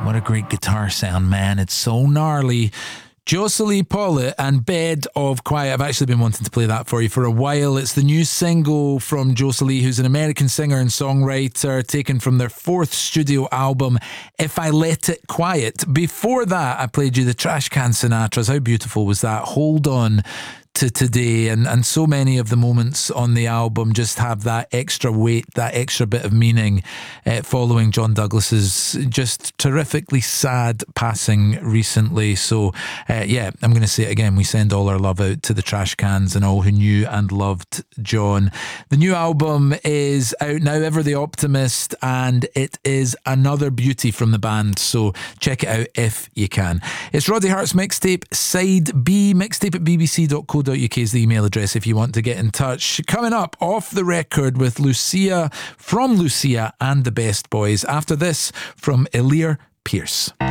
what a great guitar sound, man. It's so gnarly. Jocelyn Paulette and Bed of Quiet. I've actually been wanting to play that for you for a while. It's the new single from Jocelyn, who's an American singer and songwriter, taken from their fourth studio album, If I Let It Quiet. Before that, I played you the Trash Can Sinatras. How beautiful was that? Hold On to Today, and so many of the moments on the album just have that extra weight, that extra bit of meaning following John Douglas's just terrifically sad passing recently. So yeah, I'm going to say it again, we send all our love out to the Trash Cans and all who knew and loved John. The new album is out now, Ever the Optimist, and it is another beauty from the band, so check it out if you can. It's Roddy Hart's mixtape, Side B, mixtape at bbc.co.uk is the email address if you want to get in touch. Coming up, Off the Record with Lucia from Lucia and the Best Boys. After this, from Elir Pierce.